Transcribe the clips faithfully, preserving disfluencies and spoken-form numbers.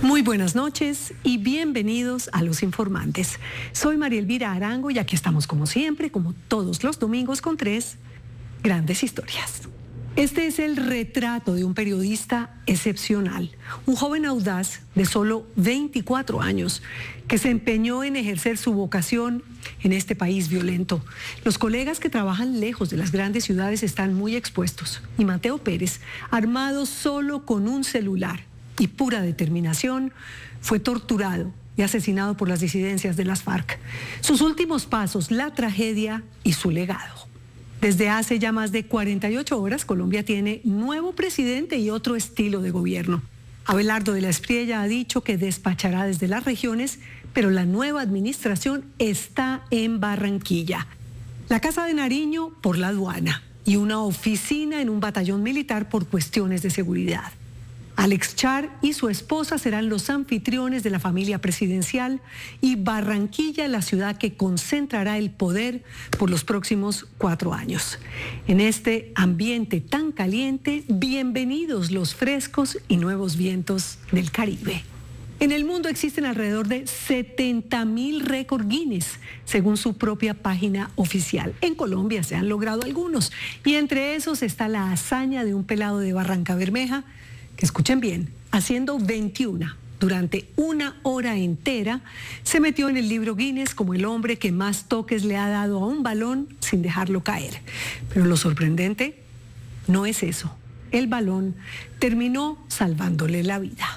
Muy buenas noches y bienvenidos a Los Informantes. Soy María Elvira Arango y aquí estamos como siempre, como todos los domingos, con tres grandes historias. Este es el retrato de un periodista excepcional, un joven audaz de solo veinticuatro años que se empeñó en ejercer su vocación en este país violento. Los colegas que trabajan lejos de las grandes ciudades están muy expuestos y Mateo Pérez, armado solo con un celular y pura determinación, fue torturado y asesinado por las disidencias de las FARC. Sus últimos pasos, la tragedia y su legado. Desde hace ya más de cuarenta y ocho horas, Colombia tiene nuevo presidente y otro estilo de gobierno. Abelardo de la Espriella ha dicho que despachará desde las regiones, pero la nueva administración está en Barranquilla. La Casa de Nariño por la aduana y una oficina en un batallón militar por cuestiones de seguridad. Alex Char y su esposa serán los anfitriones de la familia presidencial y Barranquilla, la ciudad que concentrará el poder por los próximos cuatro años. En este ambiente tan caliente, bienvenidos los frescos y nuevos vientos del Caribe. En el mundo existen alrededor de setenta mil récord Guinness, según su propia página oficial. En Colombia se han logrado algunos y entre esos está la hazaña de un pelado de Barrancabermeja, que escuchen bien, haciendo veintiuno durante una hora entera, se metió en el libro Guinness como el hombre que más toques le ha dado a un balón sin dejarlo caer. Pero lo sorprendente no es eso. El balón terminó salvándole la vida.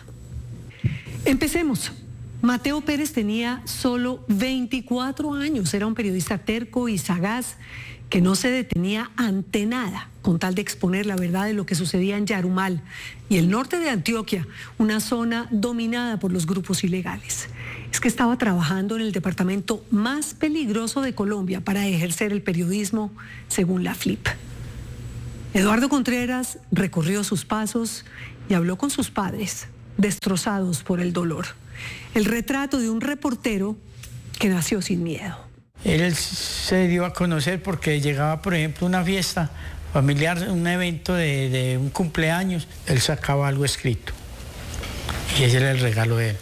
Empecemos. Mateo Pérez tenía solo veinticuatro años, era un periodista terco y sagaz que no se detenía ante nada con tal de exponer la verdad de lo que sucedía en Yarumal y el norte de Antioquia, una zona dominada por los grupos ilegales. Es que estaba trabajando en el departamento más peligroso de Colombia para ejercer el periodismo, según la F L I P. Eduardo Contreras recorrió sus pasos y habló con sus padres, destrozados por el dolor. El retrato de un reportero que nació sin miedo. Él se dio a conocer porque llegaba, por ejemplo, a una fiesta familiar, un evento de, de un cumpleaños, él sacaba algo escrito y ese era el regalo de él.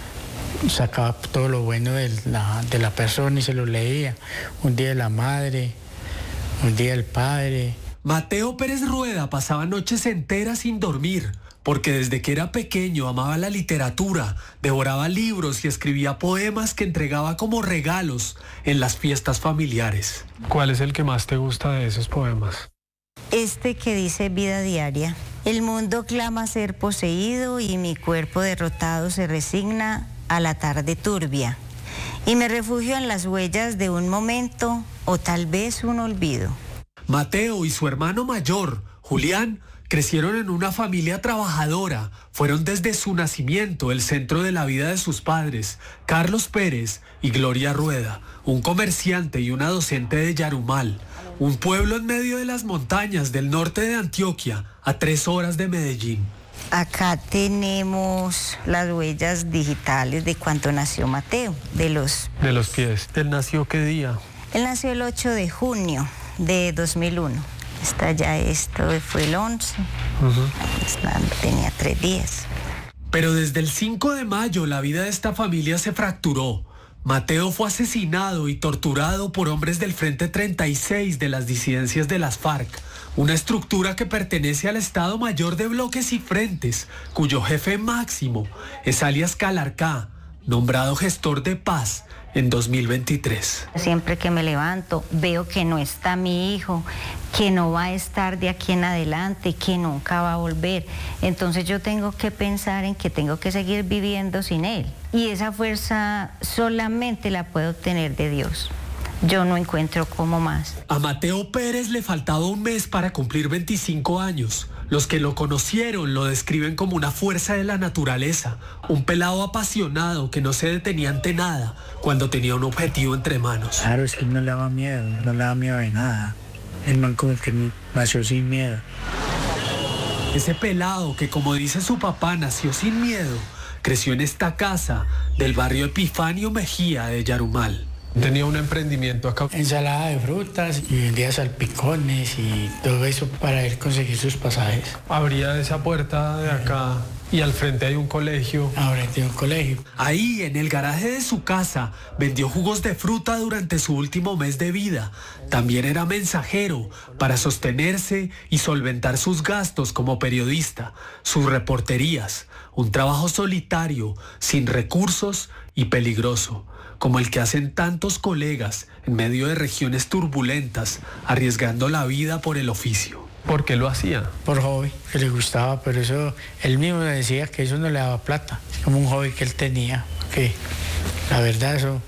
Sacaba todo lo bueno de la, de la persona y se lo leía. Un día de la madre, un día del padre. Mateo Pérez Rueda pasaba noches enteras sin dormir, porque desde que era pequeño amaba la literatura, devoraba libros y escribía poemas que entregaba como regalos en las fiestas familiares. ¿Cuál es el que más te gusta de esos poemas? Este que dice vida diaria. El mundo clama ser poseído y mi cuerpo derrotado se resigna a la tarde turbia. Y me refugio en las huellas de un momento o tal vez un olvido. Mateo y su hermano mayor, Julián, crecieron en una familia trabajadora. Fueron desde su nacimiento el centro de la vida de sus padres, Carlos Pérez y Gloria Rueda, un comerciante y una docente de Yarumal, un pueblo en medio de las montañas del norte de Antioquia, a tres horas de Medellín. Acá tenemos las huellas digitales de cuando nació Mateo, de los... De los pies. ¿Él nació qué día? Él nació el ocho de junio de dos mil uno. Está ya esto, fue el once, uh-huh. Tenía tres días. Pero desde el cinco de mayo la vida de esta familia se fracturó. Mateo fue asesinado y torturado por hombres del Frente treinta y seis de las disidencias de las FARC, una estructura que pertenece al Estado Mayor de Bloques y Frentes, cuyo jefe máximo es alias Calarcá, nombrado gestor de paz en dos mil veintitrés. Siempre que me levanto veo que no está mi hijo, que no va a estar de aquí en adelante, que nunca va a volver. Entonces yo tengo que pensar en que tengo que seguir viviendo sin él. Y esa fuerza solamente la puedo obtener de Dios. Yo no encuentro cómo más. A Mateo Pérez le faltaba un mes para cumplir veinticinco años. Los que lo conocieron lo describen como una fuerza de la naturaleza, un pelado apasionado que no se detenía ante nada cuando tenía un objetivo entre manos. Claro, es que él no le daba miedo, no le daba miedo de nada. El man como que nació sin miedo. Ese pelado que, como dice su papá, nació sin miedo, creció en esta casa del barrio Epifanio Mejía de Yarumal. Tenía un emprendimiento acá. Ensalada de frutas y vendía salpicones y todo eso para él conseguir sus pasajes. Abría esa puerta de acá Y al frente hay un colegio. Ahora tiene un colegio. Ahí, en el garaje de su casa, vendió jugos de fruta durante su último mes de vida. También era mensajero para sostenerse y solventar sus gastos como periodista, sus reporterías, un trabajo solitario, sin recursos y peligroso, como el que hacen tantos colegas en medio de regiones turbulentas, arriesgando la vida por el oficio. ¿Por qué lo hacía? Por hobby, que le gustaba, pero eso, él mismo decía que eso no le daba plata. Es como un hobby que él tenía, que la verdad eso,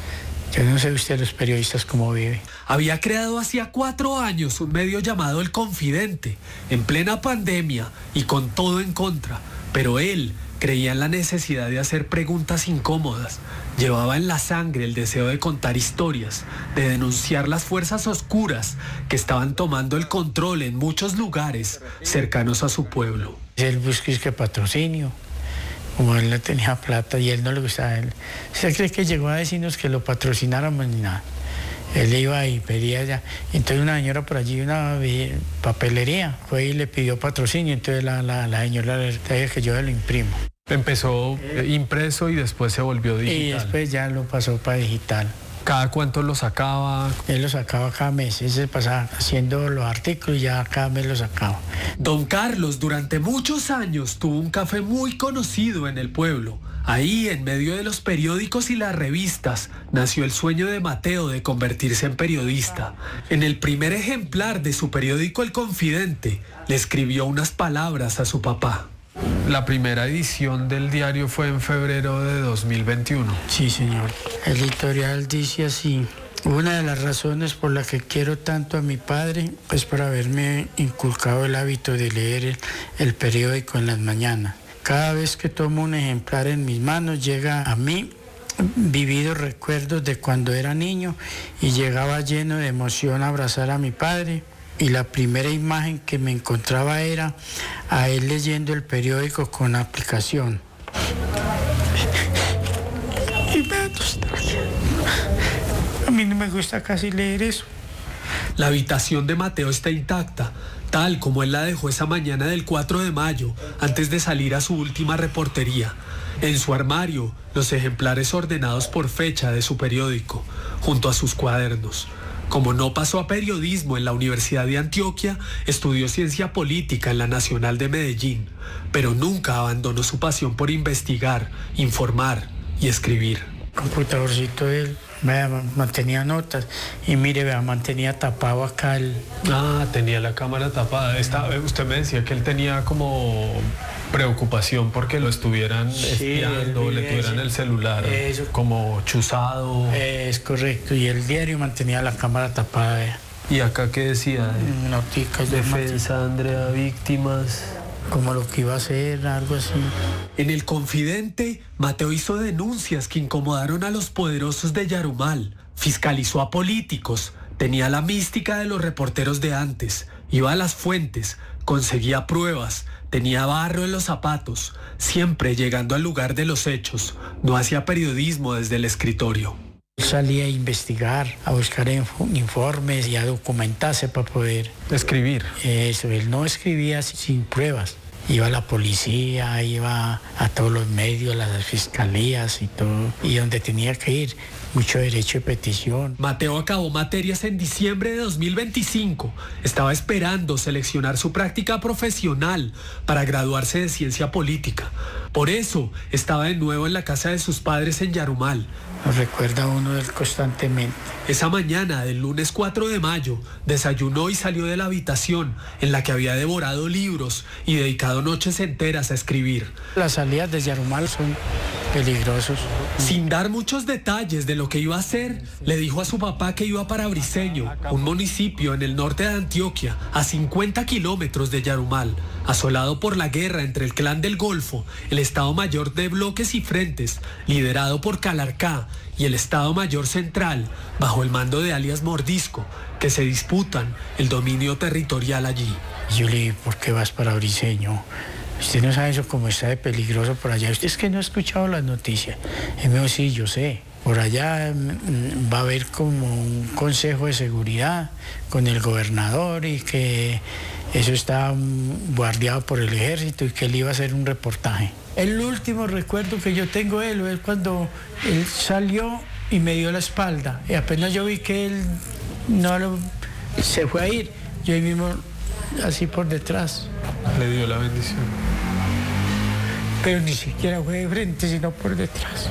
yo no sé usted los periodistas cómo vive. Había creado hacía cuatro años un medio llamado El Confidente, en plena pandemia y con todo en contra, pero él creía en la necesidad de hacer preguntas incómodas. Llevaba en la sangre el deseo de contar historias, de denunciar las fuerzas oscuras que estaban tomando el control en muchos lugares cercanos a su pueblo. Él buscó que patrocinio, como él no tenía plata y él no le gustaba. Él, ¿usted cree que llegó a decirnos que lo patrocináramos ni nada? Él iba y pedía allá. Entonces una señora por allí, una papelería, fue y le pidió patrocinio. Entonces la, la, la señora le dijo que yo lo imprimo. Empezó impreso y después se volvió digital. Y después ya lo pasó para digital. ¿Cada cuánto lo sacaba? Él lo sacaba cada mes. Él se pasaba haciendo los artículos y ya cada mes lo sacaba. Don Carlos durante muchos años tuvo un café muy conocido en el pueblo. Ahí, en medio de los periódicos y las revistas, nació el sueño de Mateo de convertirse en periodista. En el primer ejemplar de su periódico El Confidente, le escribió unas palabras a su papá. La primera edición del diario fue en febrero de dos mil veintiuno. Sí, señor. El editorial dice así: una de las razones por las que quiero tanto a mi padre es por haberme inculcado el hábito de leer el, el periódico en las mañanas. Cada vez que tomo un ejemplar en mis manos llega a mí vividos recuerdos de cuando era niño y llegaba lleno de emoción a abrazar a mi padre. Y la primera imagen que me encontraba era a él leyendo el periódico con aplicación. Y me da nostalgia. A mí no me gusta casi leer eso. La habitación de Mateo está intacta, tal como él la dejó esa mañana del cuatro de mayo, antes de salir a su última reportería. En su armario, los ejemplares ordenados por fecha de su periódico, junto a sus cuadernos. Como no pasó a periodismo en la Universidad de Antioquia, estudió ciencia política en la Nacional de Medellín, pero nunca abandonó su pasión por investigar, informar y escribir. El computadorcito de él, vea, mantenía notas y mire, vea, mantenía tapado acá el... Ah, tenía la cámara tapada. Esta, usted me decía que él tenía como preocupación porque lo estuvieran Sí, espiando, le tuvieran el celular Eso. como chuzado. Es correcto, y el diario mantenía la cámara tapada, vea. ¿Y acá qué decía? Noticas de Defensa, Andrea, víctimas. como lo que iba a hacer, algo así. En El Confidente, Mateo hizo denuncias que incomodaron a los poderosos de Yarumal, fiscalizó a políticos, tenía la mística de los reporteros de antes, iba a las fuentes, conseguía pruebas, tenía barro en los zapatos, siempre llegando al lugar de los hechos, no hacía periodismo desde el escritorio. Salía a investigar, a buscar info- informes y a documentarse para poder Escribir. eso. Él no escribía sin pruebas. Iba a la policía, iba a todos los medios, las fiscalías y todo. Y donde tenía que ir, mucho derecho de petición. Mateo acabó materias en diciembre de dos mil veinticinco. Estaba esperando seleccionar su práctica profesional para graduarse de ciencia política. Por eso estaba de nuevo en la casa de sus padres en Yarumal. Lo recuerda uno de él constantemente. Esa mañana del lunes cuatro de mayo, desayunó y salió de la habitación en la que había devorado libros y dedicado noches enteras a escribir. Las salidas de Yarumal son peligrosos. Sin dar muchos detalles de lo que iba a hacer, le dijo a su papá que iba para Briceño, un municipio en el norte de Antioquia, a cincuenta kilómetros de Yarumal, asolado por la guerra entre el Clan del Golfo, el Estado Mayor de Bloques y Frentes, liderado por Calarcá, y el Estado Mayor Central, bajo el mando de alias Mordisco, que se disputan el dominio territorial allí. Y yo le dije, ¿por qué vas para Briceño? Usted no sabe eso cómo está de peligroso por allá. Usted es que no ha escuchado las noticias. Y me dijo, sí, yo sé. Por allá mm, va a haber como un consejo de seguridad con el gobernador y que eso estaba guardado por el ejército y que él iba a hacer un reportaje. El último recuerdo que yo tengo de él es cuando él salió y me dio la espalda. Y apenas yo vi que él no lo, se fue a ir, yo ahí mismo, así por detrás. Le dio la bendición. Pero ni siquiera fue de frente, sino por detrás.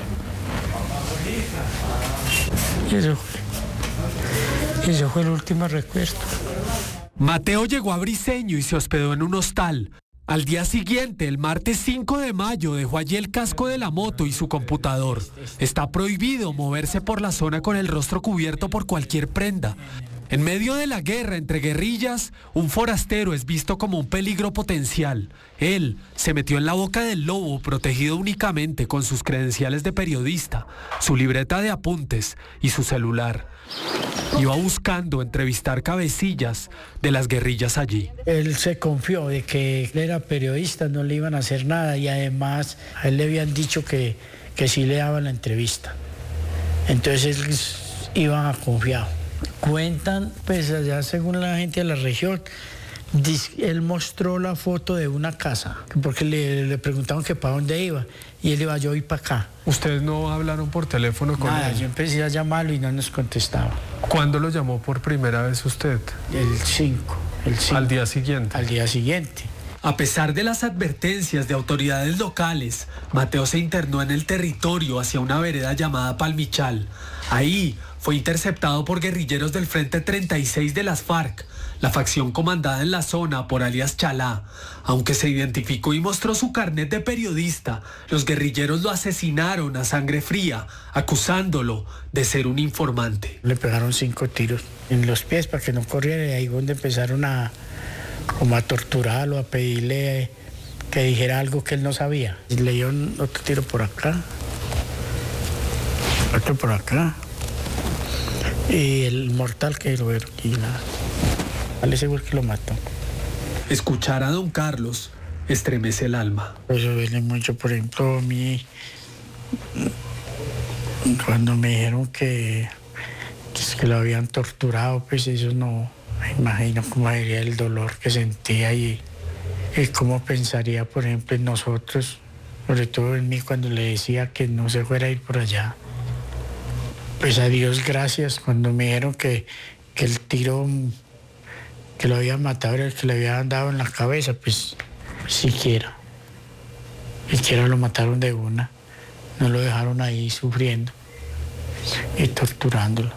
Y eso fue, eso fue el último recuerdo. Mateo llegó a Briceño y se hospedó en un hostal. Al día siguiente, el martes cinco de mayo, dejó allí el casco de la moto y su computador. Está prohibido moverse por la zona con el rostro cubierto por cualquier prenda. En medio de la guerra entre guerrillas, un forastero es visto como un peligro potencial. Él se metió en la boca del lobo, protegido únicamente con sus credenciales de periodista, su libreta de apuntes y su celular. Iba buscando entrevistar cabecillas de las guerrillas allí. Él se confió de que él era periodista, no le iban a hacer nada y además a él le habían dicho que, que sí le daban la entrevista. Entonces él iba confiado. Cuentan, pues allá según la gente de la región, él mostró la foto de una casa, porque le, le preguntaron que para dónde iba, y él iba, yo voy para acá. ¿Ustedes no hablaron por teléfono con Nada, él? yo empecé a llamarlo y no nos contestaba. ¿Cuándo lo llamó por primera vez usted? El cinco. El cinco. Al día siguiente. Al día siguiente. A pesar de las advertencias de autoridades locales, Mateo se internó en el territorio hacia una vereda llamada Palmichal. Ahí fue interceptado por guerrilleros del Frente treinta y seis de las FARC, la facción comandada en la zona por alias Chalá. Aunque se identificó y mostró su carnet de periodista, los guerrilleros lo asesinaron a sangre fría, acusándolo de ser un informante. Le pegaron cinco tiros en los pies para que no corriera y ahí es donde empezaron a, como a torturarlo, a pedirle que dijera algo que él no sabía. Y le dieron otro tiro por acá, otro por acá. Y el mortal que lo aquí, nada. Vale, seguro que lo mató. Escuchar a don Carlos estremece el alma. Eso viene mucho, por ejemplo, a mí, cuando me dijeron que, que lo habían torturado, pues eso no, me imagino cómo sería el dolor que sentía y, y cómo pensaría, por ejemplo, en nosotros, sobre todo en mí cuando le decía que no se fuera a ir por allá. Pues a Dios gracias, cuando me dijeron que, que el tiro que lo habían matado era el que le habían dado en la cabeza, pues siquiera, siquiera lo mataron de una, no lo dejaron ahí sufriendo y torturándolo.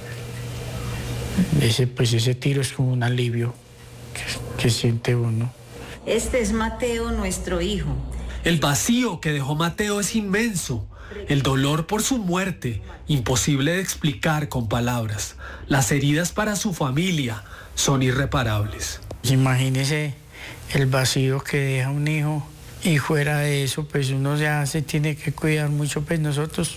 Ese, pues ese tiro es como un alivio que, que siente uno. Este es Mateo, nuestro hijo. El vacío que dejó Mateo es inmenso. El dolor por su muerte, imposible de explicar con palabras. Las heridas para su familia son irreparables. Imagínese el vacío que deja un hijo y fuera de eso, pues uno ya se tiene que cuidar mucho, pues nosotros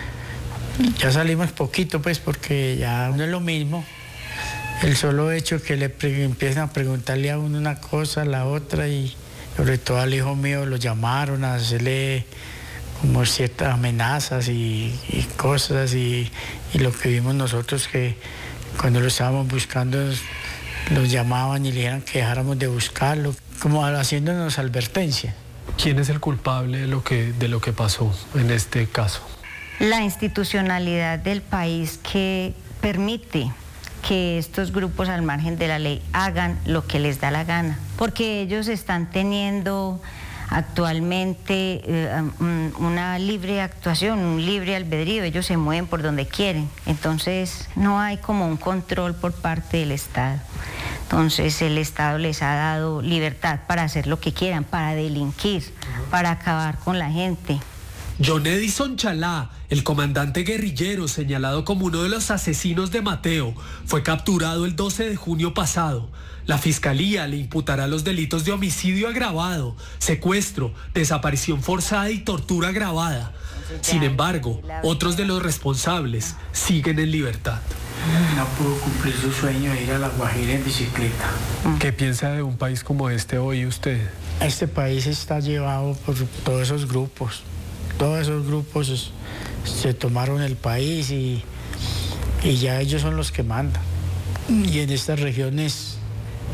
ya salimos poquito, pues porque ya no es lo mismo. El solo hecho que le empiezan a preguntarle a uno una cosa, a la otra, y sobre todo al hijo mío lo llamaron a hacerle como ciertas amenazas y, y cosas y, y lo que vimos nosotros que cuando lo estábamos buscando los llamaban y le dijeron que dejáramos de buscarlo, como haciéndonos advertencia. ¿Quién es el culpable de lo que, de lo que pasó en este caso? La institucionalidad del país que permite que estos grupos al margen de la ley hagan lo que les da la gana, porque ellos están teniendo actualmente eh, una libre actuación, un libre albedrío, ellos se mueven por donde quieren, entonces no hay como un control por parte del Estado. Entonces el Estado les ha dado libertad para hacer lo que quieran, para delinquir, para acabar con la gente. John Edison Chalá, el comandante guerrillero señalado como uno de los asesinos de Mateo, fue capturado el doce de junio pasado. La fiscalía le imputará los delitos de homicidio agravado, secuestro, desaparición forzada y tortura agravada. Sin embargo, otros de los responsables siguen en libertad. No pudo cumplir su sueño de ir a La Guajira en bicicleta. ¿Qué piensa de un país como este hoy usted? Este país está llevado por todos esos grupos. Todos esos grupos se tomaron el país y, y ya ellos son los que mandan. Y en estas regiones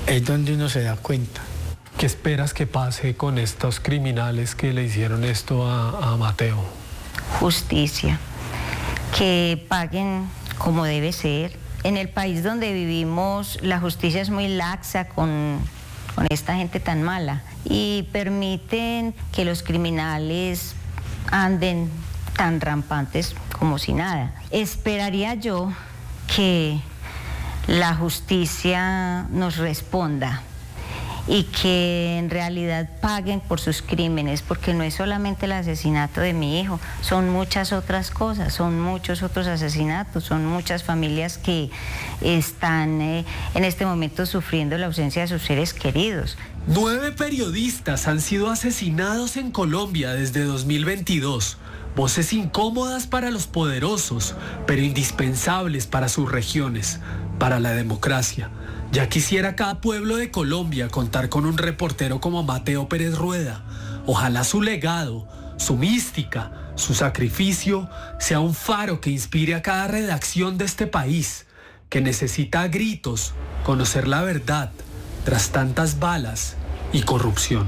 es donde uno se da cuenta. ¿Qué esperas que pase con estos criminales que le hicieron esto a, a Mateo? Justicia, que paguen como debe ser. En el país donde vivimos la justicia es muy laxa con, con esta gente tan mala y permiten que los criminales anden tan rampantes como si nada. Esperaría yo que la justicia nos responda y que en realidad paguen por sus crímenes, porque no es solamente el asesinato de mi hijo, son muchas otras cosas, son muchos otros asesinatos, son muchas familias que están eh, en este momento sufriendo la ausencia de sus seres queridos. Nueve periodistas han sido asesinados en Colombia desde dos mil veintidós. Voces incómodas para los poderosos, pero indispensables para sus regiones, para la democracia. Ya quisiera cada pueblo de Colombia contar con un reportero como Mateo Pérez Rueda. Ojalá su legado, su mística, su sacrificio sea un faro que inspire a cada redacción de este país, que necesita a gritos conocer la verdad tras tantas balas y corrupción.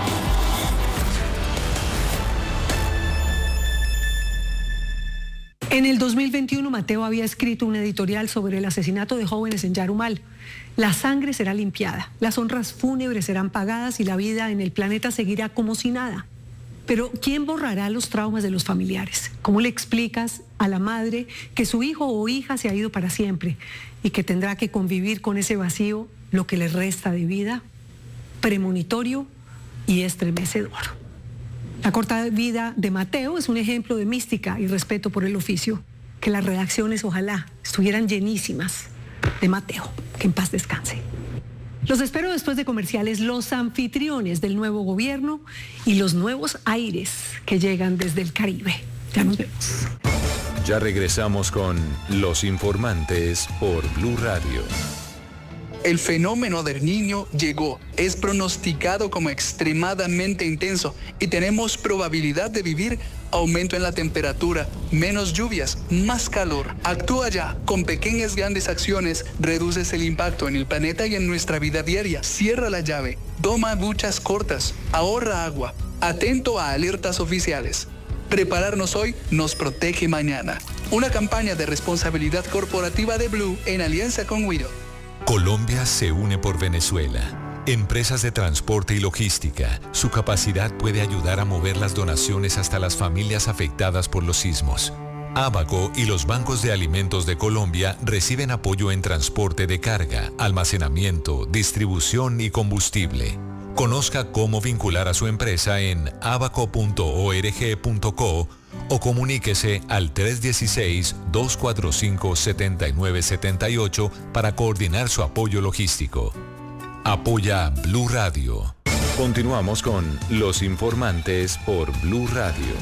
En el dos mil veintiuno, Mateo había escrito un editorial sobre el asesinato de jóvenes en Yarumal. La sangre será limpiada, las honras fúnebres serán pagadas y la vida en el planeta seguirá como si nada. Pero ¿quién borrará los traumas de los familiares? ¿Cómo le explicas a la madre que su hijo o hija se ha ido para siempre y que tendrá que convivir con ese vacío lo que le resta de vida? Premonitorio y estremecedor. La corta vida de Mateo es un ejemplo de mística y respeto por el oficio. Que las redacciones ojalá estuvieran llenísimas de Mateo. Que en paz descanse. Los espero después de comerciales, los anfitriones del nuevo gobierno y los nuevos aires que llegan desde el Caribe. Ya nos vemos. Ya regresamos con Los Informantes por Blue Radio. El fenómeno del Niño llegó, es pronosticado como extremadamente intenso y tenemos probabilidad de vivir aumento en la temperatura, menos lluvias, más calor. Actúa ya, con pequeñas grandes acciones reduces el impacto en el planeta y en nuestra vida diaria. Cierra la llave, toma duchas cortas, ahorra agua, atento a alertas oficiales. Prepararnos hoy nos protege mañana. Una campaña de responsabilidad corporativa de Blue en alianza con Wido. Colombia se une por Venezuela. Empresas de transporte y logística. Su capacidad puede ayudar a mover las donaciones hasta las familias afectadas por los sismos. Abaco y los bancos de alimentos de Colombia reciben apoyo en transporte de carga, almacenamiento, distribución y combustible. Conozca cómo vincular a su empresa en abaco punto org punto co o comuníquese al tres uno seis, dos cuatro cinco, siete nueve siete ocho para coordinar su apoyo logístico. Apoya Blue Radio. Continuamos con Los Informantes por Blue Radio.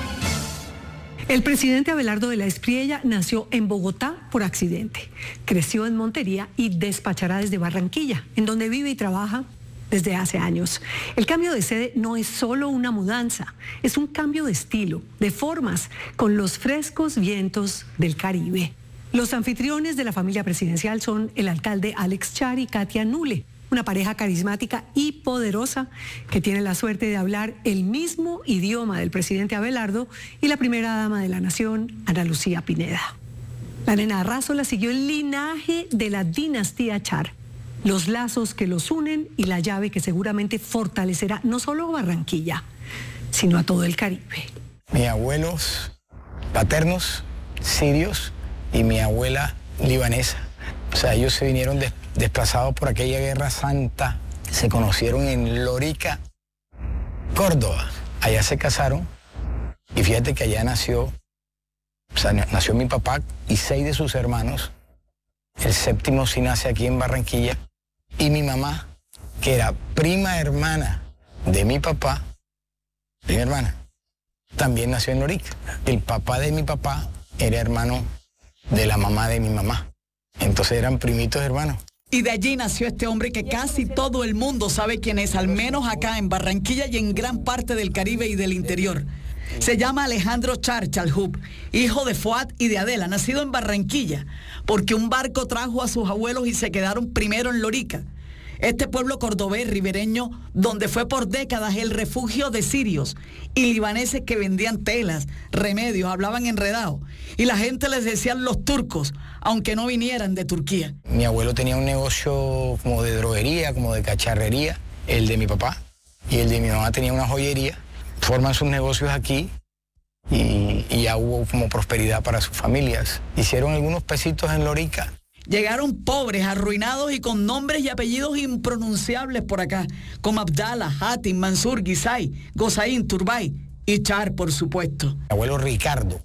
El presidente Abelardo de la Espriella nació en Bogotá por accidente. Creció en Montería y despachará desde Barranquilla, en donde vive y trabaja desde hace años. El cambio de sede no es solo una mudanza, es un cambio de estilo, de formas, con los frescos vientos del Caribe. Los anfitriones de la familia presidencial son el alcalde Alex Char y Katia Nule, una pareja carismática y poderosa que tiene la suerte de hablar el mismo idioma del presidente Abelardo y la primera dama de la nación, Ana Lucía Pineda. La nena Arrazola siguió el linaje de la dinastía Char, los lazos que los unen y la llave que seguramente fortalecerá no solo a Barranquilla, sino a todo el Caribe. Mis abuelos paternos, sirios, y mi abuela libanesa. O sea, ellos se vinieron des- desplazados por aquella guerra santa, se conocieron en Lorica, Córdoba. Allá se casaron y fíjate que allá nació, o sea, nació mi papá y seis de sus hermanos. El séptimo sí nace aquí en Barranquilla. Y mi mamá, que era prima hermana de mi papá, de mi hermana, también nació en Lorica. El papá de mi papá era hermano de la mamá de mi mamá. Entonces eran primitos hermanos. Y de allí nació este hombre que casi todo el mundo sabe quién es, al menos acá en Barranquilla y en gran parte del Caribe y del interior. Se llama Alejandro Char Chalhub, hijo de Fuad y de Adela, nacido en Barranquilla, porque un barco trajo a sus abuelos y se quedaron primero en Lorica. Este pueblo cordobés ribereño donde fue por décadas el refugio de sirios y libaneses que vendían telas, remedios, hablaban enredado. Y la gente les decía los turcos, aunque no vinieran de Turquía. Mi abuelo tenía un negocio como de droguería, como de cacharrería, el de mi papá, y el de mi mamá tenía una joyería. Forman sus negocios aquí y, y ya hubo como prosperidad para sus familias. Hicieron algunos pesitos en Lorica. Llegaron pobres, arruinados y con nombres y apellidos impronunciables por acá, como Abdala, Hatim, Mansur, Guisay, Gozaín, Turbay y Char, por supuesto. Mi abuelo Ricardo,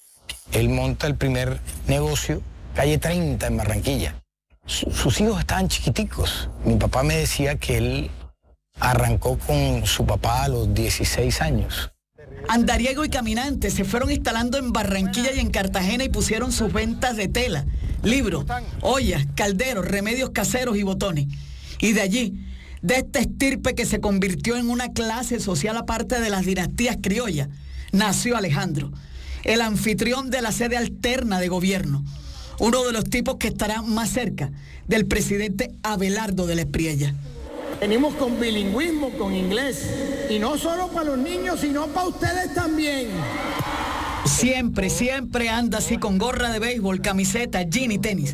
él monta el primer negocio, calle treinta en Barranquilla. Su, sus hijos estaban chiquiticos. Mi papá me decía que él arrancó con su papá a los dieciséis años. Andariego y Caminante se fueron instalando en Barranquilla y en Cartagena y pusieron sus ventas de tela, libros, ollas, calderos, remedios caseros y botones. Y de allí, de esta estirpe que se convirtió en una clase social aparte de las dinastías criollas, nació Alejandro, el anfitrión de la sede alterna de gobierno, uno de los tipos que estará más cerca del presidente Abelardo de la Espriella. Venimos con bilingüismo, con inglés, y no solo para los niños, sino para ustedes también. Siempre, siempre anda así con gorra de béisbol, camiseta, jean y tenis.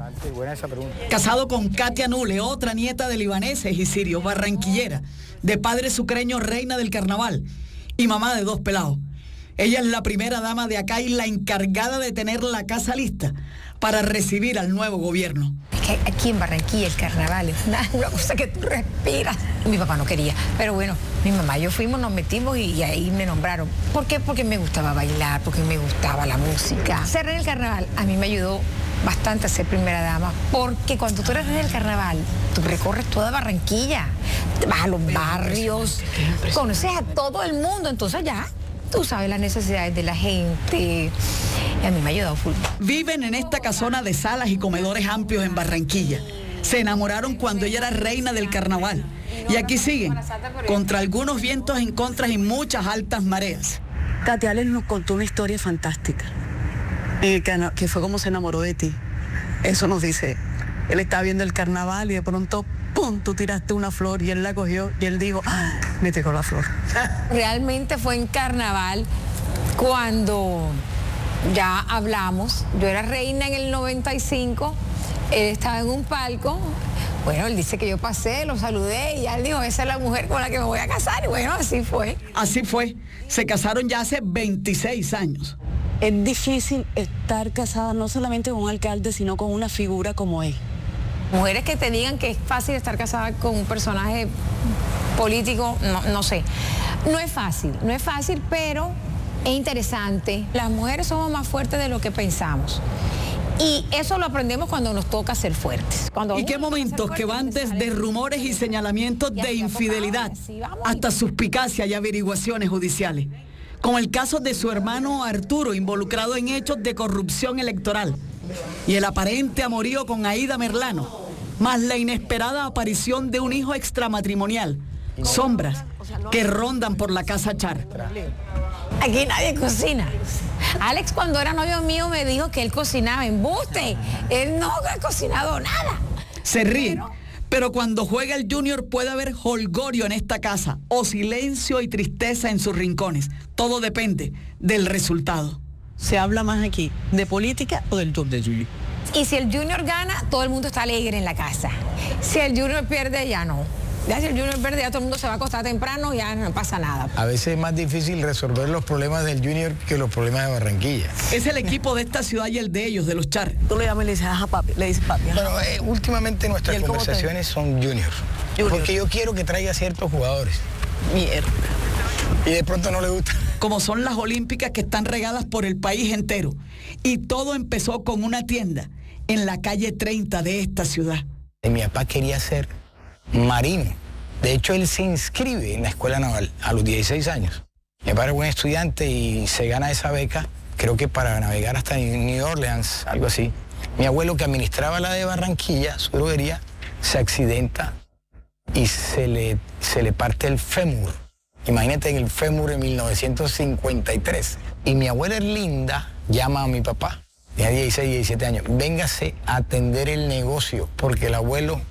Casado con Katia Nule, otra nieta de libaneses y sirios, barranquillera, de padre sucreño, reina del carnaval, y mamá de dos pelados. Ella es la primera dama de acá y la encargada de tener la casa lista para recibir al nuevo gobierno. Es que aquí en Barranquilla el carnaval es una, una cosa que tú respiras. Mi papá no quería, pero bueno, mi mamá y yo fuimos, nos metimos y, y ahí me nombraron. ¿Por qué? Porque me gustaba bailar, porque me gustaba la música. Ser en el carnaval a mí me ayudó bastante a ser primera dama, porque cuando tú eres en el carnaval, tú recorres toda Barranquilla, vas a los barrios, conoces a todo el mundo, entonces ya tú sabes las necesidades de la gente. Y a mí me ha ayudado full. Viven en esta casona de salas y comedores amplios en Barranquilla. Se enamoraron cuando ella era reina del carnaval. Y aquí siguen, contra algunos vientos en contra y muchas altas mareas. Katia Alex nos contó una historia fantástica, eh, que, que fue como se enamoró de ti. Eso nos dice, él estaba viendo el carnaval y de pronto, ¡pum!, tú tiraste una flor y él la cogió y él dijo, ¡ah!, me tocó la flor. Realmente fue en carnaval cuando ya hablamos. Yo era reina en el noventa y cinco, él estaba en un palco. Bueno, él dice que yo pasé, lo saludé y ya él dijo, esa es la mujer con la que me voy a casar. Y bueno, así fue. Así fue. Se casaron ya hace veintiséis años. Es difícil estar casada no solamente con un alcalde, sino con una figura como él. Mujeres que te digan que es fácil estar casada con un personaje político, no, no sé. No es fácil, no es fácil, pero es interesante. Las mujeres somos más fuertes de lo que pensamos. Y eso lo aprendemos cuando nos toca ser fuertes. Cuando ¿Y qué momentos que van desde rumores y señalamientos de infidelidad hasta suspicacia y averiguaciones judiciales? Como el caso de su hermano Arturo, involucrado en hechos de corrupción electoral, y el aparente amorío con Aida Merlano, más la inesperada aparición de un hijo extramatrimonial. Sombras que rondan por la casa Char. Aquí nadie cocina. Alex, cuando era novio mío, me dijo que él cocinaba. ¡Embuste! Él no ha cocinado nada. Se ríen, pero cuando juega el Junior puede haber holgorio en esta casa o silencio y tristeza en sus rincones. Todo depende del resultado. ¿Se habla más aquí de política o del top de Junior? Y si el Junior gana, todo el mundo está alegre en la casa. Si el Junior pierde, ya no. Ya si el Junior pierde, ya todo el mundo se va a acostar temprano, ya no pasa nada. A veces es más difícil resolver los problemas del Junior que los problemas de Barranquilla. Es el equipo de esta ciudad y el de ellos, de los Char. Tú le llamas y le dices, ajá, papi, le dices papi. Ajá. Bueno, eh, últimamente nuestras conversaciones son junior, junior. Porque yo quiero que traiga ciertos jugadores. Mierda. Y de pronto no le gusta. Como son las olímpicas que están regadas por el país entero. Y todo empezó con una tienda en la calle treinta de esta ciudad. Mi papá quería ser marino. De hecho, él se inscribe en la escuela naval a los dieciséis años. Mi padre es buen estudiante y se gana esa beca, creo que para navegar hasta New Orleans, algo así. Mi abuelo, que administraba la de Barranquilla, su droguería, se accidenta y se le, se le parte el fémur. Imagínate, en el fémur en mil novecientos cincuenta y tres. Y mi abuela Erlinda llama a mi papá, tenía dieciséis, diecisiete años, véngase a atender el negocio, porque el abuelo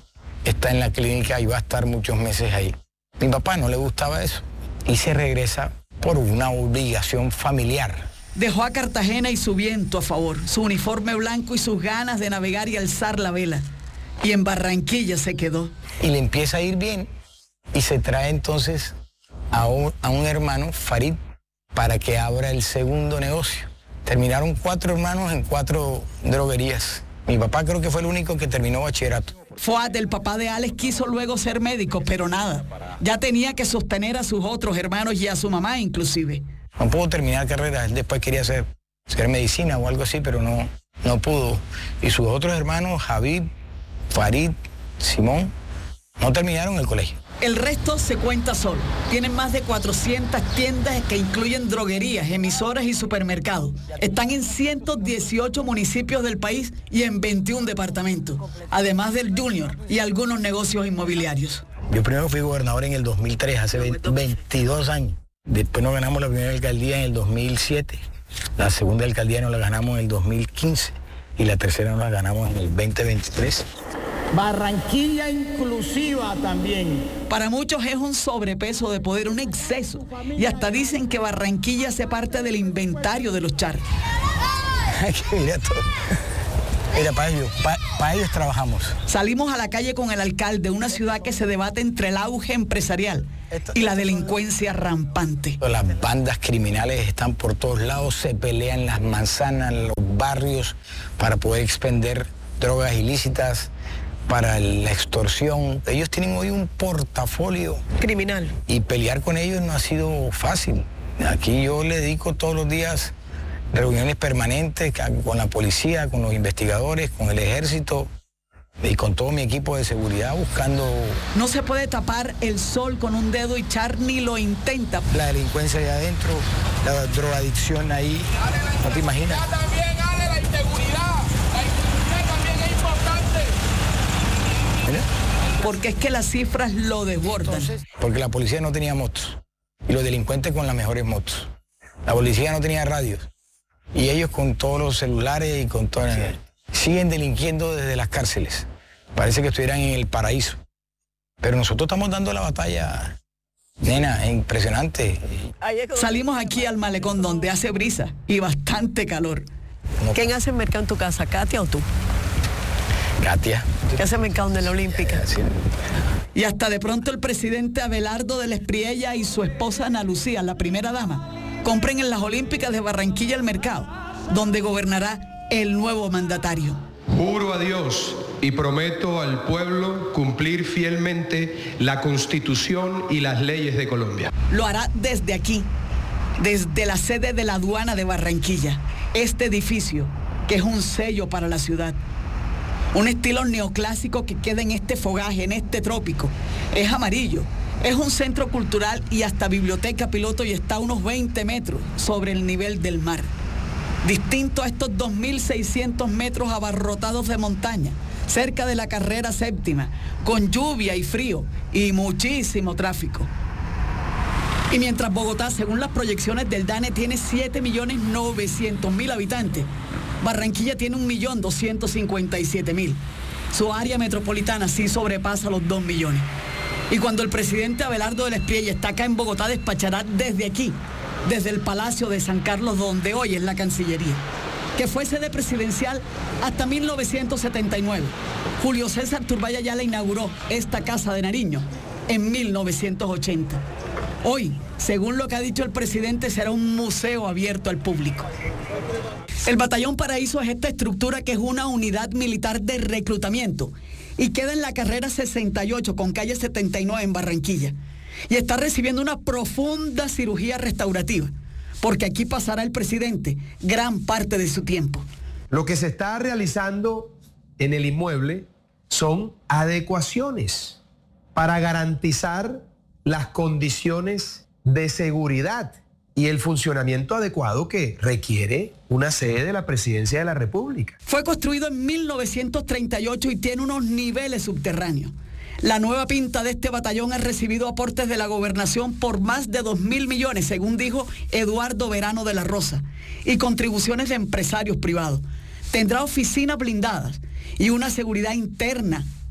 está en la clínica y va a estar muchos meses ahí. Mi papá no le gustaba eso y se regresa por una obligación familiar. Dejó a Cartagena y su viento a favor, su uniforme blanco y sus ganas de navegar y alzar la vela. Y en Barranquilla se quedó. Y le empieza a ir bien y se trae entonces a un, a un hermano, Farid, para que abra el segundo negocio. Terminaron cuatro hermanos en cuatro droguerías. Mi papá creo que fue el único que terminó bachillerato. Fuad, el papá de Alex, quiso luego ser médico, pero nada. Ya tenía que sostener a sus otros hermanos y a su mamá inclusive. No pudo terminar carrera, él después quería hacer, hacer medicina o algo así, pero no, no pudo. Y sus otros hermanos, Javid, Farid, Simón, no terminaron el colegio. El resto se cuenta solo. Tienen más de cuatrocientas tiendas que incluyen droguerías, emisoras y supermercados. Están en ciento dieciocho municipios del país y en veintiún departamentos, además del Junior y algunos negocios inmobiliarios. Yo primero fui gobernador en el dos mil tres, hace veintidós años. Después nos ganamos la primera alcaldía en el dos mil siete. La segunda alcaldía nos la ganamos en el dos mil quince y la tercera nos la ganamos en el veinte veintitrés. Barranquilla inclusiva también. Para muchos es un sobrepeso de poder, un exceso. Y hasta dicen que Barranquilla hace parte del inventario de los charcos. Mira todo. Mira, para ellos, para, para ellos trabajamos. Salimos a la calle con el alcalde, una ciudad que se debate entre el auge empresarial y la delincuencia rampante. Las bandas criminales están por todos lados, se pelean las manzanas, los barrios, para poder expender drogas ilícitas, para la extorsión. Ellos tienen hoy un portafolio criminal. Y pelear con ellos no ha sido fácil. Aquí yo le dedico todos los días reuniones permanentes con la policía, con los investigadores, con el ejército y con todo mi equipo de seguridad buscando... No se puede tapar el sol con un dedo y Char ni lo intenta. La delincuencia allá adentro, la drogadicción ahí, no te imaginas. También, Ale, la inseguridad. La inseguridad también es importante. ¿Mira? Porque es que las cifras lo desbordan. Entonces, porque la policía no tenía motos y los delincuentes con las mejores motos. La policía no tenía radios y ellos con todos los celulares y con todo... Siguen delinquiendo desde las cárceles. Parece que estuvieran en el paraíso. Pero nosotros estamos dando la batalla, nena, impresionante. Salimos aquí al malecón donde hace brisa y bastante calor. ¿Quién hace el mercado en tu casa, Katia o tú? Katia. ¿Qué hace el mercado de la Olímpica? Sí. Y hasta de pronto el presidente Abelardo de la Espriella y su esposa Ana Lucía, la primera dama, compren en las Olímpicas de Barranquilla el mercado, donde gobernará el nuevo mandatario. Juro a Dios y prometo al pueblo cumplir fielmente la Constitución y las leyes de Colombia. Lo hará desde aquí, desde la sede de la aduana de Barranquilla, este edificio que es un sello para la ciudad. Un estilo neoclásico que queda en este fogaje, en este trópico. Es amarillo, es un centro cultural y hasta biblioteca piloto y está a unos veinte metros sobre el nivel del mar. Distinto a estos dos mil seiscientos metros abarrotados de montaña, cerca de la carrera séptima, con lluvia y frío y muchísimo tráfico. Y mientras Bogotá, según las proyecciones del DANE, tiene siete millones novecientos mil habitantes, Barranquilla tiene un millón doscientos cincuenta y siete mil. Su área metropolitana sí sobrepasa los dos millones. Y cuando el presidente Abelardo de la Espriella está acá en Bogotá, despachará desde aquí, desde el Palacio de San Carlos, donde hoy es la Cancillería, que fue sede presidencial hasta mil novecientos setenta y nueve. Julio César Turbay Ayala inauguró esta Casa de Nariño en mil novecientos ochenta. Hoy, según lo que ha dicho el presidente, será un museo abierto al público. El Batallón Paraíso es esta estructura que es una unidad militar de reclutamiento y queda en la carrera sesenta y ocho con calle setenta y nueve en Barranquilla. Y está recibiendo una profunda cirugía restaurativa, porque aquí pasará el presidente gran parte de su tiempo. Lo que se está realizando en el inmueble son adecuaciones para garantizar las condiciones de seguridad y el funcionamiento adecuado que requiere una sede de la Presidencia de la República. Fue construido en mil novecientos treinta y ocho y tiene unos niveles subterráneos. La nueva pinta de este batallón ha recibido aportes de la gobernación por más de dos mil millones, según dijo Eduardo Verano de la Rosa, y contribuciones de empresarios privados. Tendrá oficinas blindadas y una seguridad interna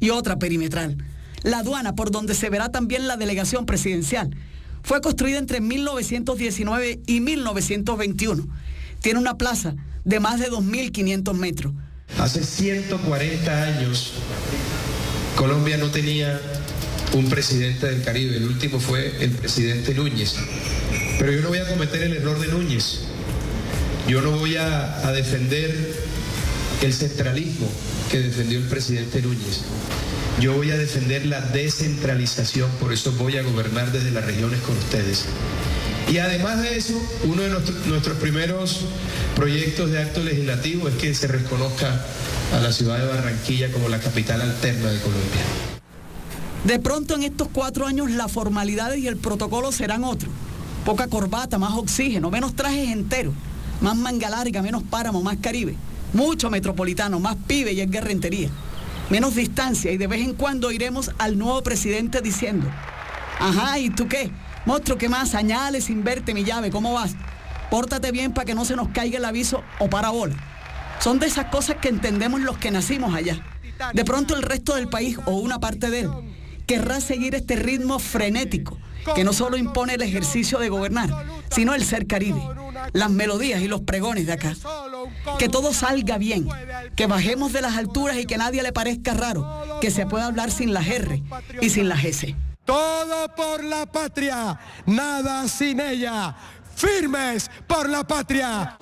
y otra perimetral. La aduana, por donde se verá también la delegación presidencial, fue construida entre mil novecientos diecinueve y mil novecientos veintiuno. Tiene una plaza de más de dos mil quinientos metros. Hace ciento cuarenta años, Colombia no tenía un presidente del Caribe. El último fue el presidente Núñez. Pero yo no voy a cometer el error de Núñez. Yo no voy a, a defender el centralismo que defendió el presidente Núñez. Yo voy a defender la descentralización, por eso voy a gobernar desde las regiones con ustedes. Y además de eso, uno de nuestro, nuestros primeros proyectos de acto legislativo es que se reconozca a la ciudad de Barranquilla como la capital alterna de Colombia. De pronto en estos cuatro años las formalidades y el protocolo serán otros. Poca corbata, más oxígeno, menos trajes enteros, más manga larga, menos páramo, más Caribe, mucho metropolitano, más pibe y es guerrentería. Menos distancia y de vez en cuando iremos al nuevo presidente diciendo: ajá, ¿y tú qué? Monstruo, ¿qué más? Señales sin verte, mi llave, ¿cómo vas? Pórtate bien para que no se nos caiga el aviso o parabola. Son de esas cosas que entendemos los que nacimos allá. De pronto el resto del país, o una parte de él, querrá seguir este ritmo frenético, que no solo impone el ejercicio de gobernar, sino el ser Caribe, las melodías y los pregones de acá. Que todo salga bien, que bajemos de las alturas y que nadie le parezca raro, que se pueda hablar sin las R y sin las S. Todo por la patria, nada sin ella. Firmes por la patria.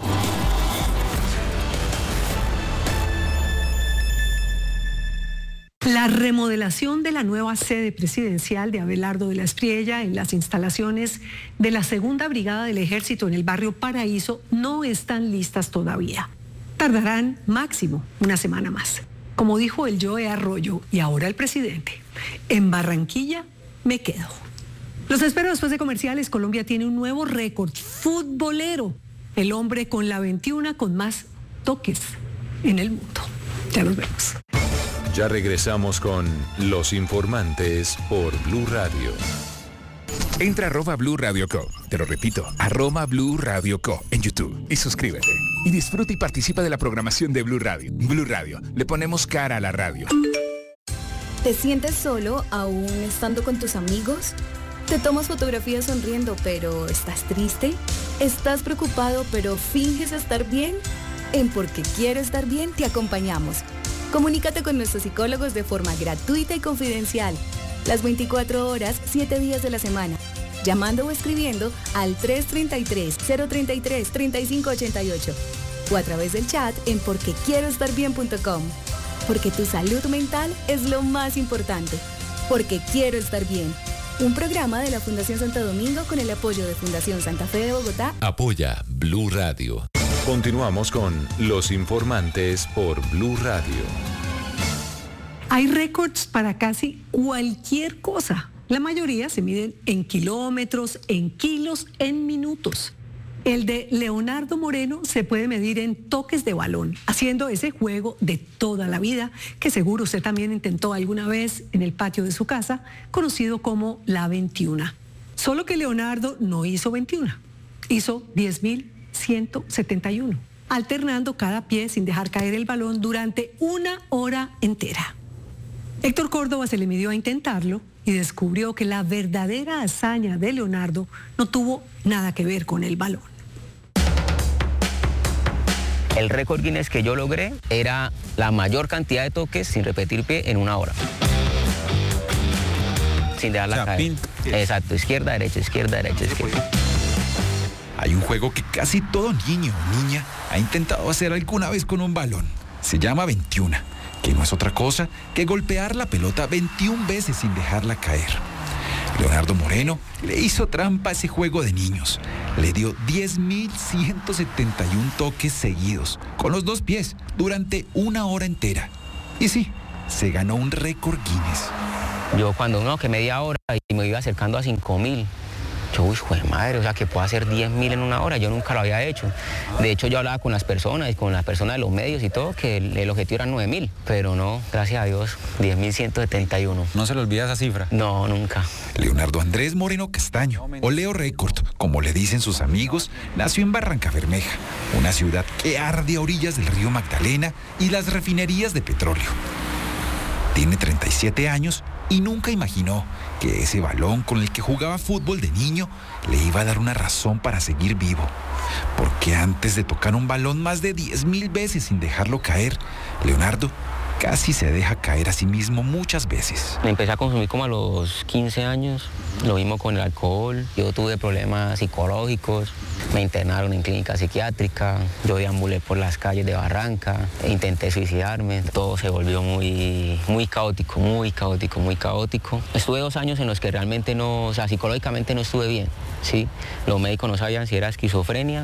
La remodelación de la nueva sede presidencial de Abelardo de la Espriella en las instalaciones de la Segunda Brigada del Ejército en el barrio Paraíso no están listas todavía. Tardarán máximo una semana más. Como dijo el Joe Arroyo y ahora el presidente, en Barranquilla me quedo. Los espero después de comerciales. Colombia tiene un nuevo récord futbolero. El hombre con la veintiuna con más toques en el mundo. Ya nos vemos. Ya regresamos con Los Informantes por Blue Radio. Entra a arroba Blue Radio Co. Te lo repito, arroba Blue Radio Co. en YouTube y suscríbete. Y disfruta y participa de la programación de Blue Radio. Blue Radio, le ponemos cara a la radio. ¿Te sientes solo aún estando con tus amigos? ¿Te tomas fotografías sonriendo pero estás triste? ¿Estás preocupado pero finges estar bien? En Porque Quiero Estar Bien te acompañamos. Comunícate con nuestros psicólogos de forma gratuita y confidencial. Las veinticuatro horas, siete días de la semana. Llamando o escribiendo al tres tres tres, cero tres tres, tres cinco ocho ocho. O a través del chat en porque quiero estar bien punto com. Porque tu salud mental es lo más importante. Porque Quiero Estar Bien. Un programa de la Fundación Santo Domingo con el apoyo de Fundación Santa Fe de Bogotá. Apoya Blue Radio. Continuamos con Los Informantes por Blue Radio. Hay récords para casi cualquier cosa. La mayoría se miden en kilómetros, en kilos, en minutos. El de Leonardo Moreno se puede medir en toques de balón, haciendo ese juego de toda la vida, que seguro usted también intentó alguna vez en el patio de su casa, conocido como la veintiuna. Solo que Leonardo no hizo veintiuna, hizo diez mil ciento setenta y uno, alternando cada pie sin dejar caer el balón durante una hora entera. Héctor Córdoba se le midió a intentarlo y descubrió que la verdadera hazaña de Leonardo no tuvo nada que ver con el balón. El récord Guinness que yo logré era la mayor cantidad de toques sin repetir pie en una hora. Sin dejarla caer. Exacto, izquierda, derecha, izquierda, derecha, izquierda. Hay un juego que casi todo niño o niña ha intentado hacer alguna vez con un balón. Se llama veintiuna, que no es otra cosa que golpear la pelota veintiuna veces sin dejarla caer. Leonardo Moreno le hizo trampa a ese juego de niños. Le dio diez mil ciento setenta y uno toques seguidos, con los dos pies, durante una hora entera. Y sí, se ganó un récord Guinness. Yo cuando no, que media hora y me iba acercando a cinco mil. Yo, uy, joder, madre, o sea, que puedo hacer diez mil en una hora, yo nunca lo había hecho. De hecho, yo hablaba con las personas y con las personas de los medios y todo, que el, el objetivo era nueve mil, pero no, gracias a Dios, diez mil ciento setenta y uno. ¿No se le olvida esa cifra? No, nunca. Leonardo Andrés Moreno Castaño, o Leo Record, como le dicen sus amigos, nació en Barrancabermeja, una ciudad que arde a orillas del río Magdalena y las refinerías de petróleo. Tiene treinta y siete años y nunca imaginó que ese balón con el que jugaba fútbol de niño le iba a dar una razón para seguir vivo. Porque antes de tocar un balón más de diez mil veces sin dejarlo caer, Leonardo casi se deja caer a sí mismo muchas veces. Empecé a consumir como a los quince años, lo mismo con el alcohol. Yo tuve problemas psicológicos, me internaron en clínica psiquiátrica, yo deambulé por las calles de Barranca, intenté suicidarme, todo se volvió muy, muy caótico, muy caótico, muy caótico. Estuve dos años en los que realmente no, o sea, psicológicamente no estuve bien, ¿sí? Los médicos no sabían si era esquizofrenia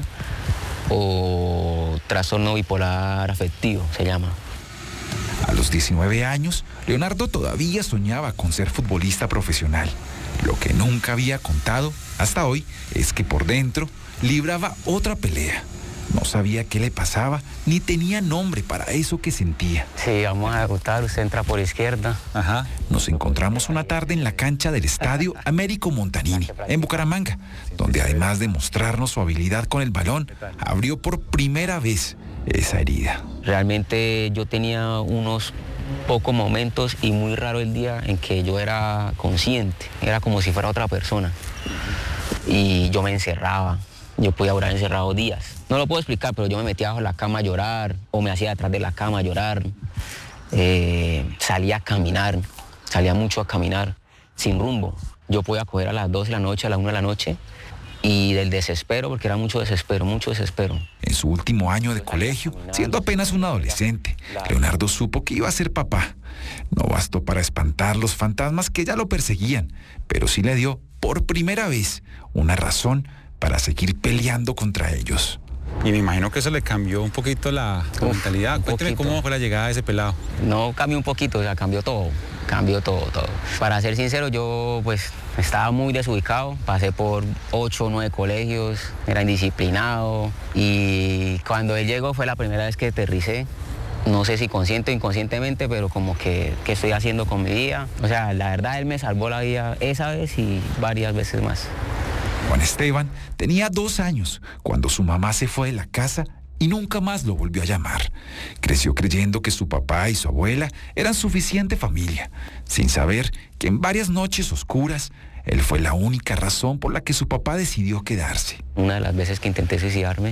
o trastorno bipolar afectivo, se llama. A los diecinueve años, Leonardo todavía soñaba con ser futbolista profesional. Lo que nunca había contado hasta hoy es que por dentro libraba otra pelea. No sabía qué le pasaba, ni tenía nombre para eso que sentía. Sí, vamos a debutar, usted entra por izquierda. Ajá. Nos encontramos una tarde en la cancha del estadio Américo Montanini, en Bucaramanga, donde además de mostrarnos su habilidad con el balón, abrió por primera vez esa herida. Realmente yo tenía unos pocos momentos y muy raro el día en que yo era consciente, era como si fuera otra persona. Y yo me encerraba, yo podía durar encerrado días. No lo puedo explicar, pero yo me metía bajo la cama a llorar, o me hacía detrás de la cama a llorar. Eh, salía a caminar, salía mucho a caminar, sin rumbo. Yo podía coger a las dos de la noche, a las una de la noche, y del desespero, porque era mucho desespero, mucho desespero. En su último año de colegio, siendo apenas un adolescente, Leonardo supo que iba a ser papá. No bastó para espantar los fantasmas que ya lo perseguían, pero sí le dio, por primera vez, una razón para seguir peleando contra ellos. Y me imagino que eso le cambió un poquito la, la Uf, mentalidad. Cuénteme cómo fue la llegada de ese pelado. No cambió un poquito, o sea, cambió todo, cambió todo, todo. Para ser sincero, yo pues estaba muy desubicado, pasé por ocho o nueve colegios, era indisciplinado y cuando él llegó fue la primera vez que aterricé. No sé si consciente o inconscientemente, pero como que, ¿qué estoy haciendo con mi vida? O sea, la verdad, él me salvó la vida esa vez y varias veces más. Juan Esteban tenía dos años cuando su mamá se fue de la casa y nunca más lo volvió a llamar. Creció creyendo que su papá y su abuela eran suficiente familia, sin saber que en varias noches oscuras él fue la única razón por la que su papá decidió quedarse. Una de las veces que intenté suicidarme,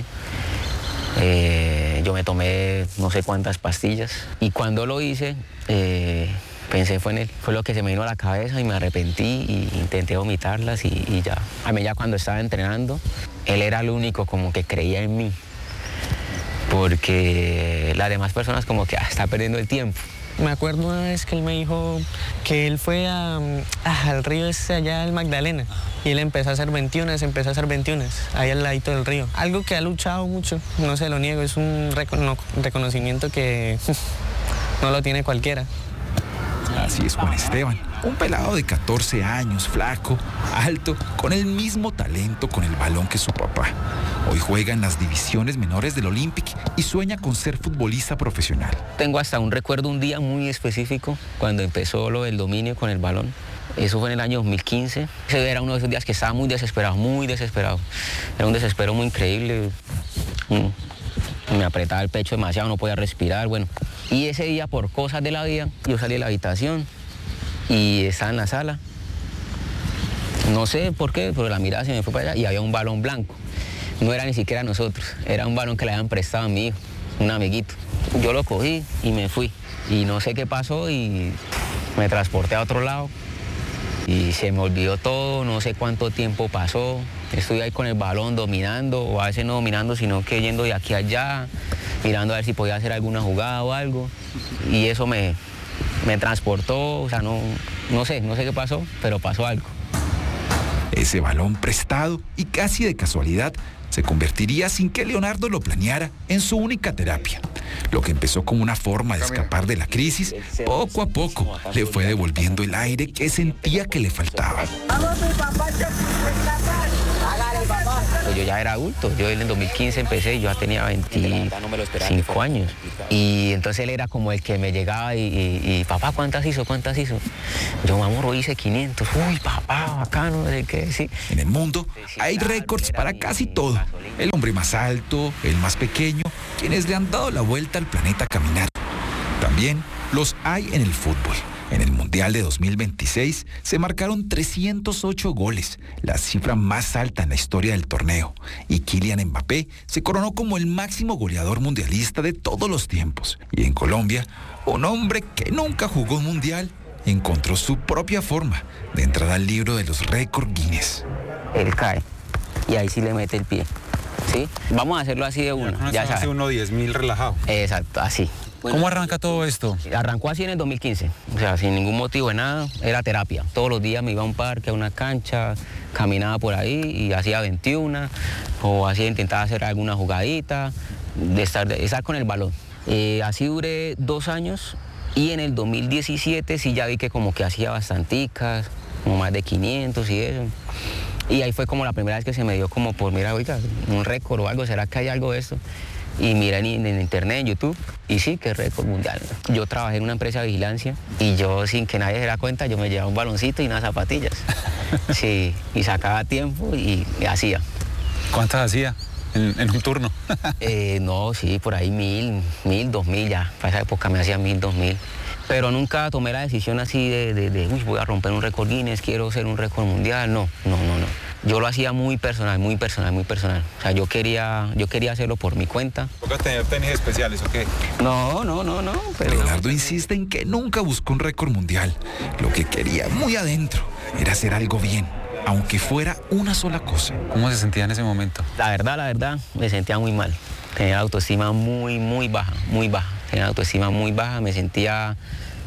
eh, yo me tomé no sé cuántas pastillas y cuando lo hice, eh, pensé fue en él, fue lo que se me vino a la cabeza y me arrepentí y intenté vomitarlas y, y ya. A mí ya cuando estaba entrenando, él era el único como que creía en mí, porque las demás personas como que ah, está perdiendo el tiempo. Me acuerdo una vez que él me dijo que él fue a, a, al río ese allá del Magdalena y él empezó a hacer veintiunas, empezó a hacer veintiunas, ahí al ladito del río. Algo que ha luchado mucho, no se lo niego, es un recono- reconocimiento que no lo tiene cualquiera. Así es Juan Esteban, un pelado de catorce años, flaco, alto, con el mismo talento con el balón que su papá. Hoy juega en las divisiones menores del Olympic y sueña con ser futbolista profesional. Tengo hasta un recuerdo, un día muy específico, cuando empezó lo del dominio con el balón. Eso fue en el año dos mil quince. Ese era uno de esos días que estaba muy desesperado, muy desesperado. Era un desespero muy increíble. Me apretaba el pecho demasiado, no podía respirar, bueno. Y ese día, por cosas de la vida, yo salí de la habitación y estaba en la sala. No sé por qué, pero la mirada se me fue para allá y había un balón blanco. No era ni siquiera nosotros, era un balón que le habían prestado a mi hijo, un amiguito. Yo lo cogí y me fui. Y no sé qué pasó y me transporté a otro lado. Y se me olvidó todo, no sé cuánto tiempo pasó. Estuve ahí con el balón dominando, o a veces no dominando, sino que yendo de aquí a allá, mirando a ver si podía hacer alguna jugada o algo. Y eso me, me transportó, o sea, no, no sé, no sé qué pasó, pero pasó algo. Ese balón prestado y casi de casualidad se convertiría, sin que Leonardo lo planeara, en su única terapia. Lo que empezó como una forma de escapar de la crisis, poco a poco le fue devolviendo el aire que sentía que le faltaba. Pues yo ya era adulto, yo en el dos mil quince empecé y yo ya tenía veinticinco años. Y entonces él era como el que me llegaba y, y, y papá, ¿cuántas hizo? ¿Cuántas hizo? Yo, amor, hice quinientos. Uy, papá, bacano, no sé qué, sí. En el mundo hay récords para casi todo. El hombre más alto, el más pequeño, quienes le han dado la vuelta al planeta caminando. También los hay en el fútbol. En el Mundial de dos mil veintiséis se marcaron trescientos ocho goles, la cifra más alta en la historia del torneo. Y Kylian Mbappé se coronó como el máximo goleador mundialista de todos los tiempos. Y en Colombia, un hombre que nunca jugó un mundial encontró su propia forma de entrar al libro de los récords Guinness. Él cae y ahí sí le mete el pie. ¿Sí? Vamos a hacerlo así de una. Ya hace uno diez mil relajado. Exacto, así. ¿Cómo arranca todo esto? Arrancó así en el dos mil quince, o sea, sin ningún motivo de nada, era terapia. Todos los días me iba a un parque, a una cancha, caminaba por ahí y hacía veintiuna, o hacía, intentaba hacer alguna jugadita, de estar, de estar con el balón. Eh, así duré dos años y en el dos mil diecisiete sí ya vi que como que hacía bastanticas, como más de quinientos y eso. Y ahí fue como la primera vez que se me dio como por, mira, oiga, un récord o algo, ¿será que hay algo de esto? Y miré en, en internet, en YouTube, y sí, que récord mundial. Yo trabajé en una empresa de vigilancia y yo, sin que nadie se diera cuenta, yo me llevaba un baloncito y unas zapatillas. Sí, y sacaba tiempo y, y hacía. ¿Cuántas hacía en, en un turno? eh, no, sí, por ahí mil, mil, dos mil ya. Para esa época me hacía mil, dos mil. Pero nunca tomé la decisión así de, de, de uy, voy a romper un récord Guinness, quiero ser un récord mundial. No, no, no, no. Yo lo hacía muy personal, muy personal, muy personal. O sea, yo quería, yo quería hacerlo por mi cuenta. ¿Toca tener tenis especiales o qué? No, no, no, no. Pero Leonardo insiste en que nunca buscó un récord mundial. Lo que quería muy adentro era hacer algo bien, aunque fuera una sola cosa. ¿Cómo se sentía en ese momento? La verdad, la verdad, me sentía muy mal. Tenía autoestima muy, muy baja, muy baja. Tenía autoestima muy baja, me sentía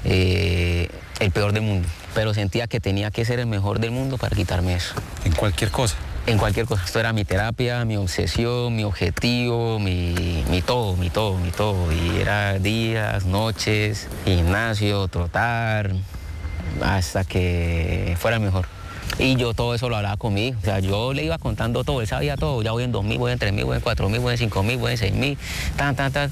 eh, el peor del mundo. Pero sentía que tenía que ser el mejor del mundo para quitarme eso. ¿En cualquier cosa? En cualquier cosa. Esto era mi terapia, mi obsesión, mi objetivo, mi, mi todo, mi todo, mi todo. Y era días, noches, gimnasio, trotar, hasta que fuera el mejor. Y yo todo eso lo hablaba conmigo. O sea, yo le iba contando todo, él sabía todo. Ya voy en dos mil, voy en tres mil, voy en cuatro mil, voy en cinco mil, voy en seis mil, tan, tan, tan.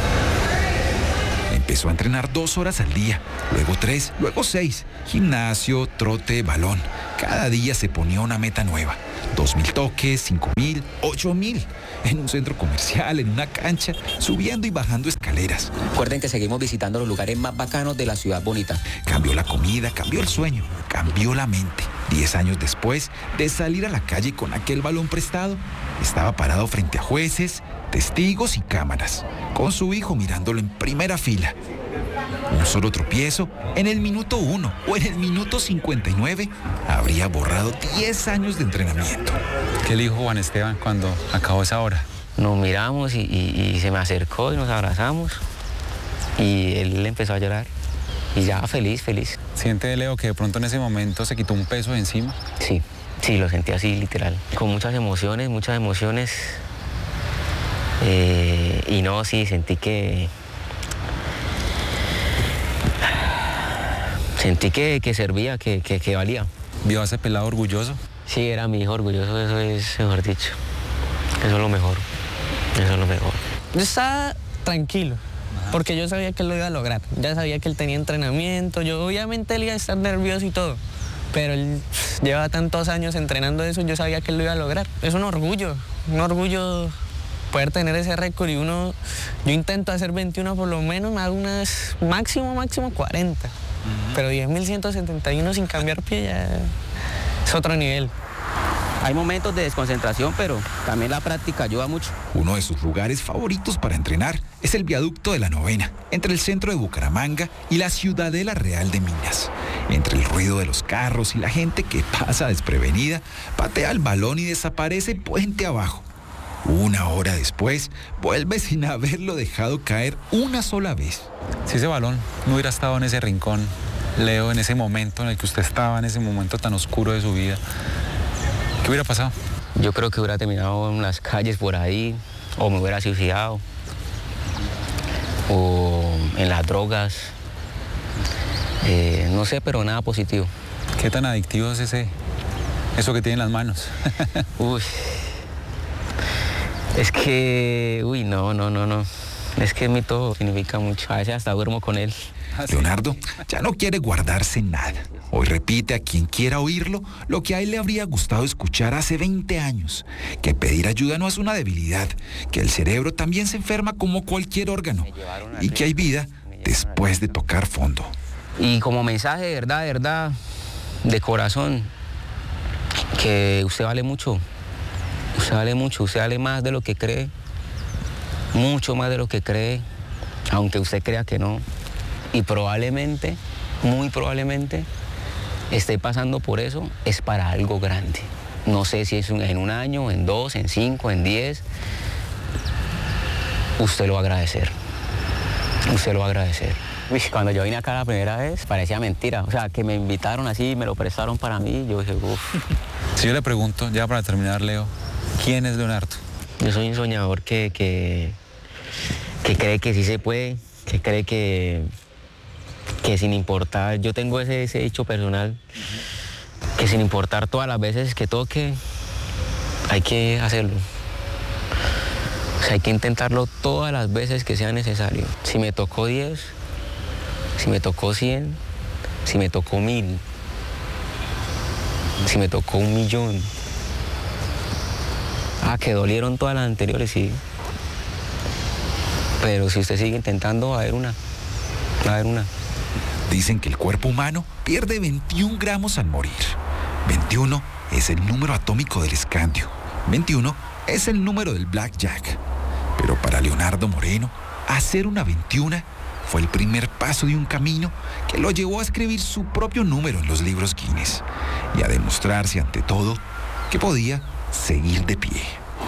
Empezó a entrenar dos horas al día, luego tres, luego seis. Gimnasio, trote, balón. Cada día se ponía una meta nueva. Dos mil toques, cinco mil, ocho mil. En un centro comercial, en una cancha, subiendo y bajando escaleras. Recuerden que seguimos visitando los lugares más bacanos de la ciudad bonita. Cambió la comida, cambió el sueño, cambió la mente. Diez años después de salir a la calle con aquel balón prestado, estaba parado frente a jueces, testigos y cámaras, con su hijo mirándolo en primera fila. Un solo tropiezo en el minuto uno o en el minuto cincuenta y nueve habría borrado diez años de entrenamiento. ¿Qué le dijo Juan Esteban cuando acabó esa hora? Nos miramos y, y, y se me acercó y nos abrazamos y él empezó a llorar y ya feliz, feliz. ¿Siente, Leo, que de pronto en ese momento se quitó un peso de encima? Sí, sí, lo sentí así literal, con muchas emociones, muchas emociones. Eh, y no, sí, sentí que... Sentí que, que servía, que, que, que valía. ¿Vio a ese pelado orgulloso? Sí, era mi hijo orgulloso, eso es, mejor dicho. Eso es lo mejor, eso es lo mejor. Yo estaba tranquilo, porque yo sabía que él lo iba a lograr. Ya sabía que él tenía entrenamiento, yo obviamente él iba a estar nervioso y todo. Pero él lleva tantos años entrenando eso, yo sabía que él lo iba a lograr. Es un orgullo, un orgullo poder tener ese récord y uno... Yo intento hacer veintiuna por lo menos, me hago unas máximo, máximo cuarenta. Uh-huh. Pero diez mil ciento setenta y uno sin cambiar pie ya es otro nivel. Hay momentos de desconcentración, pero también la práctica ayuda mucho. Uno de sus lugares favoritos para entrenar es el viaducto de la Novena, entre el centro de Bucaramanga y la Ciudadela Real de Minas. Entre el ruido de los carros y la gente que pasa desprevenida, patea el balón y desaparece puente abajo. Una hora después, vuelve sin haberlo dejado caer una sola vez. Si ese balón no hubiera estado en ese rincón, Leo, en ese momento en el que usted estaba, en ese momento tan oscuro de su vida, ¿qué hubiera pasado? Yo creo que hubiera terminado en las calles por ahí, o me hubiera suicidado, o en las drogas, eh, no sé, pero nada positivo. ¿Qué tan adictivo es ese, eso que tiene en las manos? Uy, es que, uy, no, no, no, no, es que mi todo significa mucho, a veces hasta duermo con él. Leonardo ya no quiere guardarse nada. Hoy repite a quien quiera oírlo lo que a él le habría gustado escuchar hace veinte años, que pedir ayuda no es una debilidad, que el cerebro también se enferma como cualquier órgano y que hay vida después de tocar fondo. Y como mensaje de verdad, de verdad, de corazón, que usted vale mucho, usted vale mucho, usted vale más de lo que cree, mucho más de lo que cree, aunque usted crea que no. Y probablemente, muy probablemente, esté pasando por eso, es para algo grande. No sé si es en un año, en dos, en cinco, en diez. Usted lo va a agradecer. Usted lo va a agradecer. Uy, cuando yo vine acá la primera vez, parecía mentira. O sea, que me invitaron así, me lo prestaron para mí. Yo dije, uff. Si yo le pregunto, ya para terminar, Leo, ¿quién es Leonardo? Yo soy un soñador que, que, que cree que sí se puede, que cree que, que sin importar, yo tengo ese, ese hecho personal, que sin importar todas las veces que toque, hay que hacerlo. O sea, hay que intentarlo todas las veces que sea necesario. Si me tocó diez, si me tocó cien, si me tocó mil, si me tocó un millón. Ah, que dolieron todas las anteriores, sí. Pero si usted sigue intentando, va a haber una. Va a haber una. Dicen que el cuerpo humano pierde veintiún gramos al morir. veintiuno es el número atómico del escandio. veintiuno es el número del blackjack. Pero para Leonardo Moreno, hacer una veintiuna fue el primer paso de un camino que lo llevó a escribir su propio número en los libros Guinness y a demostrarse ante todo que podía seguir de pie.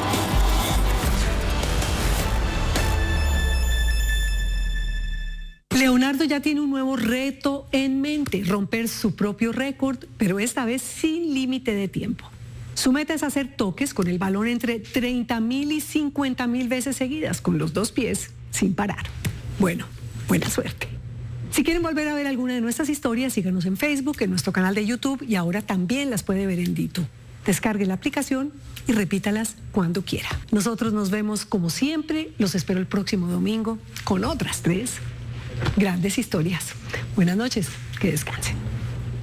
Leonardo ya tiene un nuevo reto en mente, romper su propio récord, pero esta vez sin límite de tiempo. Su meta es hacer toques con el balón entre treinta mil y cincuenta mil veces seguidas, con los dos pies, sin parar. Bueno, buena suerte. Si quieren volver a ver alguna de nuestras historias, síganos en Facebook, en nuestro canal de YouTube, y ahora también las puede ver en Dito. Descargue la aplicación y repítalas cuando quiera. Nosotros nos vemos como siempre. Los espero el próximo domingo con otras tres grandes historias. Buenas noches, que descansen.